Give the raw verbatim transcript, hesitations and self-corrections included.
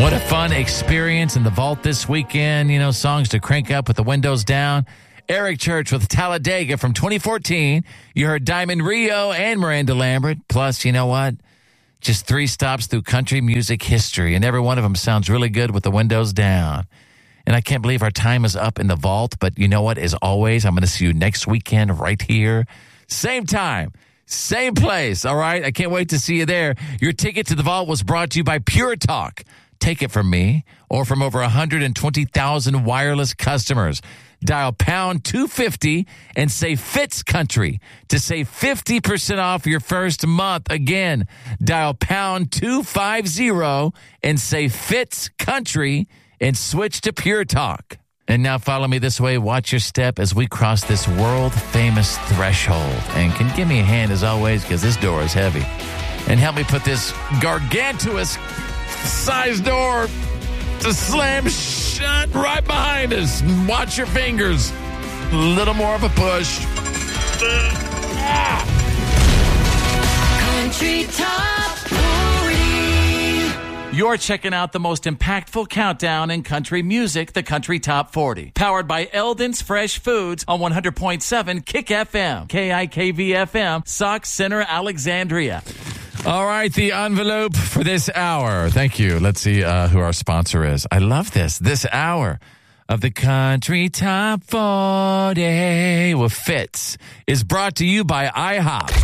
What a fun experience in the vault this weekend. You know, songs to crank up with the windows down. Eric Church with Talladega from twenty fourteen. You heard Diamond Rio and Miranda Lambert. Plus, you know what? Just three stops through country music history, and every one of them sounds really good with the windows down. And I can't believe our time is up in the vault, but you know what? As always, I'm going to see you next weekend right here. Same time, same place, all right? I can't wait to see you there. Your ticket to the vault was brought to you by Pure Talk. Take it from me or from over one hundred twenty thousand wireless customers. Dial pound two fifty and say Fitz Country to save fifty percent off your first month. Again, dial pound two fifty and say Fitz Country and switch to Pure Talk. And now follow me this way. Watch your step as we cross this world-famous threshold. And can give me a hand as always because this door is heavy. And help me put this gargantuous size door to slam shut right behind us. Watch your fingers. A little more of a push. Ah. Country Top forty. You're checking out the most impactful countdown in country music, the Country Top forty. Powered by Eldon's Fresh Foods on one hundred point seven Kick F M. K I K V F M, Sauk Center, Alexandria. All right, the envelope for this hour. Thank you. Let's see uh, who our sponsor is. I love this. This hour of the Country Top forty with Fitz is brought to you by IHOP.